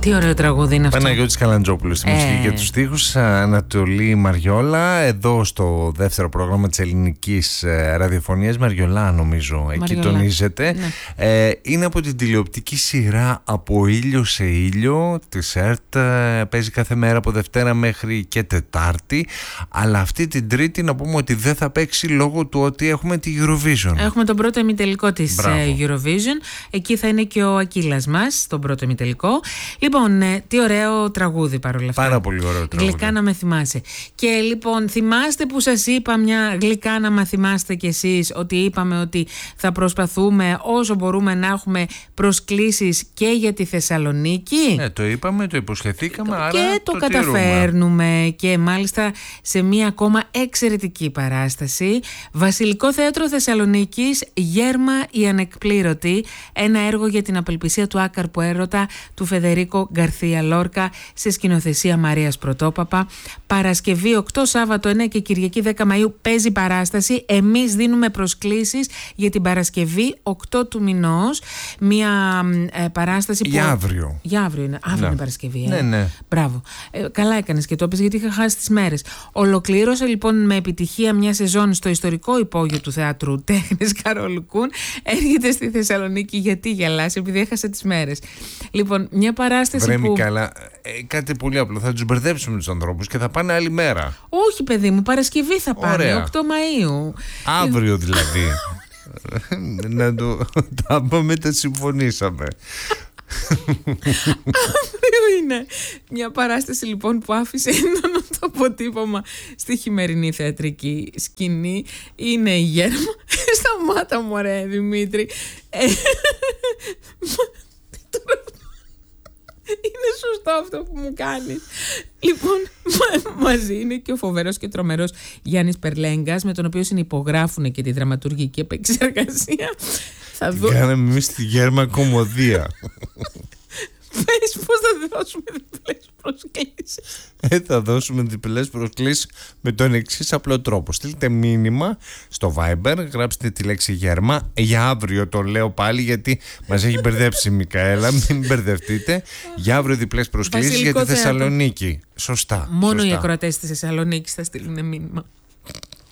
Τι ωραίο τραγούδι είναι αυτό. Παναγιώτης Καλαντζόπουλος στη μουσική και τους στίχους. Ανατολή Μαριόλα, εδώ στο δεύτερο πρόγραμμα της ελληνικής ραδιοφωνίας. Μαριολά νομίζω, εκεί τονίζεται. Ναι. Είναι από την τηλεοπτική σειρά Από ήλιο σε ήλιο της ΕΡΤ. Παίζει κάθε μέρα από Δευτέρα μέχρι και Τετάρτη. Αλλά αυτή την Τρίτη να πούμε ότι δεν θα παίξει λόγω του ότι έχουμε τη Eurovision. Έχουμε τον πρώτο ημιτελικό της Eurovision. Εκεί θα είναι και ο Ακύλας μας, στον πρώτο ημιτελικό. Λοιπόν, τι ωραίο τραγούδι παρόλα αυτά. Πάρα πολύ ωραίο τραγούδι. Γλυκά να με θυμάσαι. Και λοιπόν, θυμάστε που σας είπα μια γλυκά να με θυμάστε κι εσείς, ότι είπαμε ότι θα προσπαθούμε όσο μπορούμε να έχουμε προσκλήσεις και για τη Θεσσαλονίκη. Το είπαμε, το υποσχεθήκαμε, άρα και το καταφέρνουμε. Και μάλιστα σε μια ακόμα εξαιρετική παράσταση. Βασιλικό Θέατρο Θεσσαλονίκης, Γέρμα η Ανεκπλήρωτη. Ένα έργο για την απελπισία του άκαρπου έρωτα του Φεδερίκο Γκαρθία Λόρκα, σε σκηνοθεσία Μαρίας Πρωτόπαπα. Παρασκευή 8, Σάββατο 9 και Κυριακή 10 Μαΐου παίζει παράσταση. Εμείς δίνουμε προσκλήσεις για την Παρασκευή 8 του μηνός. Μια παράσταση που... Για αύριο. Για αύριο είναι. Αύριο είναι Παρασκευή. Ναι. Μπράβο. Καλά έκανες και το είπες, γιατί είχα χάσει τις μέρες. Ολοκλήρωσε λοιπόν με επιτυχία μια σεζόν στο ιστορικό υπόγειο του Θεάτρου Τέχνης Καρόλου Κουν. Έρχεται στη Θεσσαλονίκη. Γιατί γελάς? Επειδή έχασα τις μέρες. Λοιπόν, μια παράσταση Βρέμει που... καλά. Κάτι πολύ απλό. Θα τους μπερδέψουμε τους ανθρώπους και θα πάνε άλλη μέρα. Όχι, παιδί μου, Παρασκευή θα πάνε. Ωραία. 8 Μαΐου. Αύριο δηλαδή. Να το τα πάμε, τα συμφωνήσαμε. Αύριο είναι μια παράσταση λοιπόν που άφησε έντονο το αποτύπωμα στη χειμερινή θεατρική σκηνή. Είναι η Γέρμα. Σταμάτα μωρέ Δημήτρη. Είναι σωστό αυτό που μου κάνεις. Λοιπόν, μαζί είναι και ο φοβερός και τρομερός Γιάννης Περλέγκας, με τον οποίο συνυπογράφουν και τη δραματουργική επεξεργασία. Κάναμε εμείς τη Γέρμα κομμωδία. Πες πώς θα δώσουμε διπλές προσκλήσεις. Θα δώσουμε διπλές προσκλήσεις με τον εξής απλό τρόπο. Στείλτε μήνυμα στο Viber, γράψτε τη λέξη Γέρμα. Για αύριο το λέω πάλι, γιατί μας έχει μπερδέψει η Μικαέλα. Μην μπερδευτείτε. Για αύριο διπλές προσκλήσεις για τη Θεσσαλονίκη. Σωστά. Μόνο οι ακροατές της Θεσσαλονίκης θα στείλουν μήνυμα.